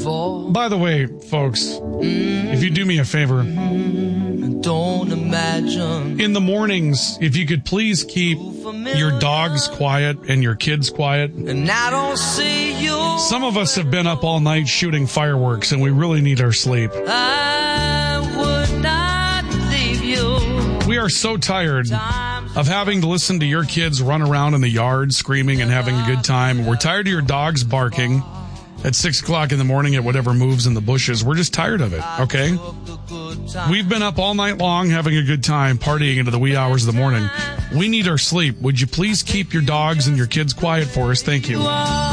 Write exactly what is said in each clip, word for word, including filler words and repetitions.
By the way, folks, if you do me a favor, don't imagine. In the mornings, if you could please keep your dogs quiet and your kids quiet. And I don't see you. Some of us have been up all night shooting fireworks, and we really need our sleep. I would not leave you. We are so tired of having to listen to your kids run around in the yard screaming and having a good time. We're tired of your dogs barking at six o'clock in the morning at whatever moves in the bushes. We're just tired of it, okay? We've been up all night long having a good time, partying into the wee hours of the morning. We need our sleep. Would you please keep your dogs and your kids quiet for us? Thank you.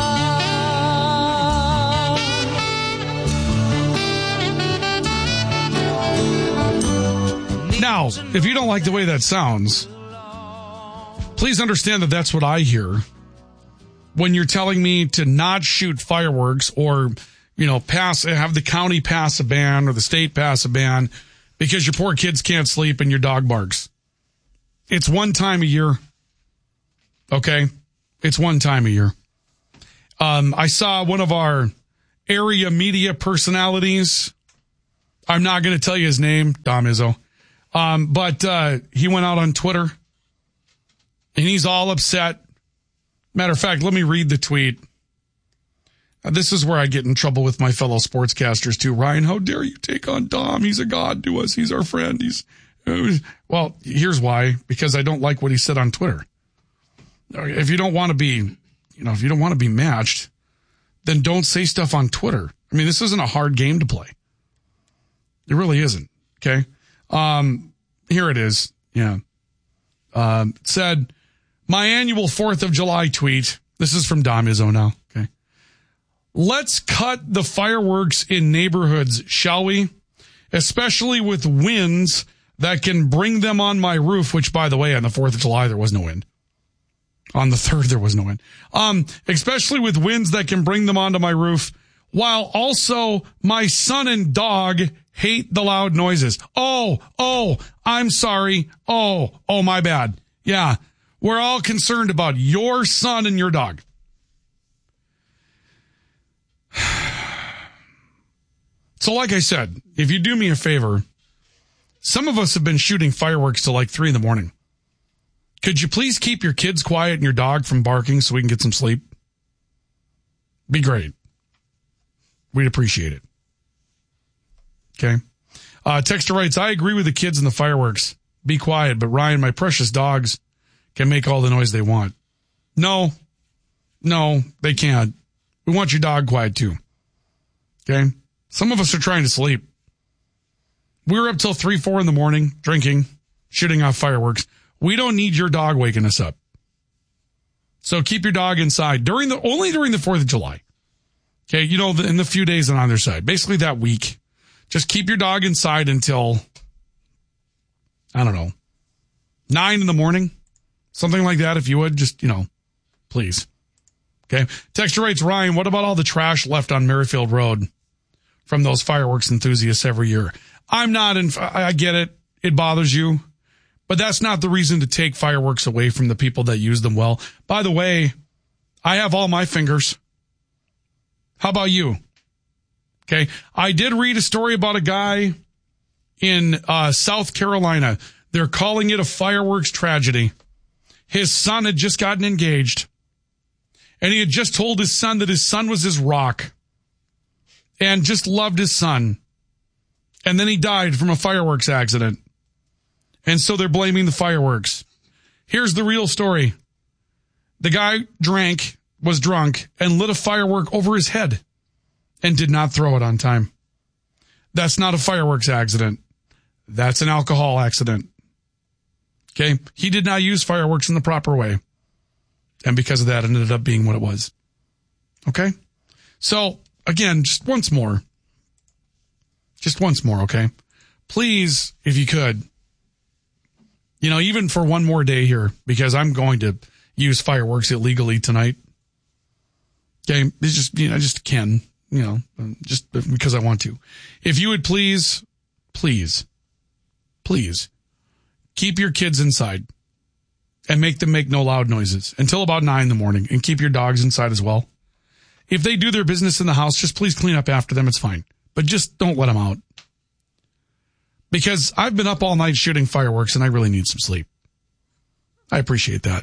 Now, if you don't like the way that sounds, please understand that that's what I hear when you're telling me to not shoot fireworks or, you know, pass, have the county pass a ban or the state pass a ban because your poor kids can't sleep and your dog barks. It's one time a year. Okay? It's one time a year. Um, I saw one of our area media personalities. I'm not going to tell you his name, Dom Izzo. Um, but, uh, he went out on Twitter and he's all upset. Matter of fact, let me read the tweet. Uh, this is where I get in trouble with my fellow sportscasters too. Ryan, how dare you take on Dom? He's a god to us. He's our friend. He's, uh, well, here's why. Because I don't like what he said on Twitter. If you don't want to be, you know, if you don't want to be matched, then don't say stuff on Twitter. I mean, this isn't a hard game to play. It really isn't. Okay. Um, here it is. Yeah. Um, it said, my annual fourth of July tweet. This is from Dom Izzo now. Okay. Let's cut the fireworks in neighborhoods, shall we? Especially with winds that can bring them on my roof, which, by the way, on the fourth of July, there was no wind. On the third, there was no wind. Um, especially with winds that can bring them onto my roof, while also my son and dog hate the loud noises. Oh, oh, I'm sorry. Oh, oh, my bad. Yeah, we're all concerned about your son and your dog. So like I said, if you do me a favor, some of us have been shooting fireworks till like three in the morning. Could you please keep your kids quiet and your dog from barking so we can get some sleep? Be great. We'd appreciate it. Okay. Uh, Texter writes, I agree with the kids and the fireworks. Be quiet, but Ryan, my precious dogs can make all the noise they want. No, no, they can't. We want your dog quiet too. Okay. Some of us are trying to sleep. We were up till three, four in the morning, drinking, shooting off fireworks. We don't need your dog waking us up. So keep your dog inside during the, only during the fourth of July. Okay. You know, in the few days on either side, basically that week, just keep your dog inside until, I don't know, nine in the morning, something like that. If you would just, you know, please. Okay. Texture writes, Ryan, what about all the trash left on Merrifield Road from those fireworks enthusiasts every year? I'm not in, I get it. It bothers you, but that's not the reason to take fireworks away from the people that use them well. By the way, I have all my fingers. How about you? Okay. I did read a story about a guy in uh, South Carolina. They're calling it a fireworks tragedy. His son had just gotten engaged, and he had just told his son that his son was his rock and just loved his son. And then he died from a fireworks accident. And so they're blaming the fireworks. Here's the real story. The guy drank, was drunk, and lit a firework over his head and did not throw it on time. That's not a fireworks accident. That's an alcohol accident. Okay? He did not use fireworks in the proper way. And because of that, it ended up being what it was. Okay? So, again, just once more. Just once more, okay? Please, if you could, you know, even for one more day here, because I'm going to use fireworks illegally tonight. Okay? It's just, you know, I just can, you know, just because I want to. If you would please, please, please keep your kids inside and make them make no loud noises until about nine in the morning, and keep your dogs inside as well. If they do their business in the house, just please clean up after them. It's fine. But just don't let them out. Because I've been up all night shooting fireworks and I really need some sleep. I appreciate that.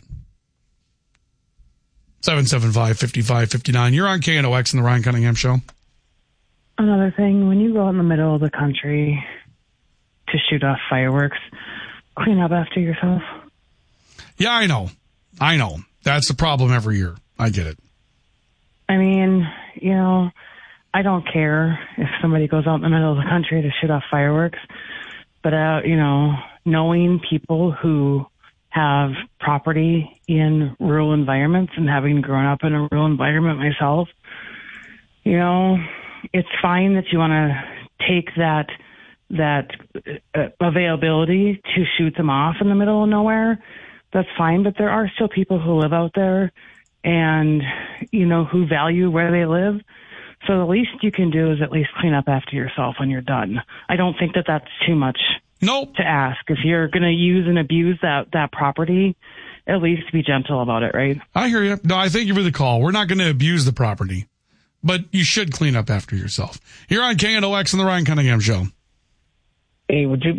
seven seven five, five five five nine. You're on K N O X in the Ryan Cunningham Show. Another thing, when you go out in the middle of the country to shoot off fireworks, clean up after yourself. Yeah, I know. I know. That's the problem every year. I get it. I mean, you know, I don't care if somebody goes out in the middle of the country to shoot off fireworks, but, uh, you know, knowing people who have property in rural environments and having grown up in a rural environment myself, you know, it's fine that you want to take that that uh, availability to shoot them off in the middle of nowhere. That's fine, but there are still people who live out there and, you know, who value where they live. So the least you can do is at least clean up after yourself when you're done. I don't think that that's too much nope. to ask. If you're going to use and abuse that, that property, at least be gentle about it, right? I hear you. No, I thank you for the call. We're not going to abuse the property, but you should clean up after yourself. You're on K N O X and the Ryan Cunningham Show. Hey, would you